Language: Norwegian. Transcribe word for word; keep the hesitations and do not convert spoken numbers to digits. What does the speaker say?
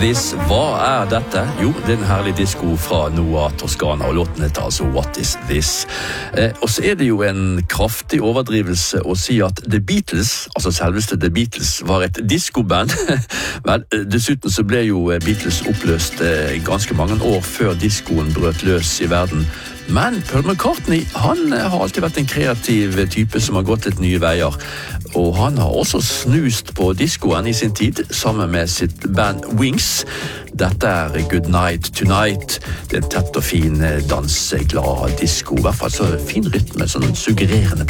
This? Hva er dette? Jo, det er en herlig disco fra Noah Toscana, og låten heter altså What is this? Eh, og så er det jo en kraftig overdrivelse å si at The Beatles, altså selveste The Beatles, var et discoband. Men dessuten så ble jo Beatles oppløst eh, ganske mange år før discoen brøt løs i verden. Men Paul McCartney, han har alltid vært en kreativ type som har gått litt nye veier, og han har også snust på discoen i sin tid sammen med sitt band Wings. Dette er Good Night Tonight. Det er en tett og fin danseglad disco, i hvert fall så fin rytme, sånn suggererende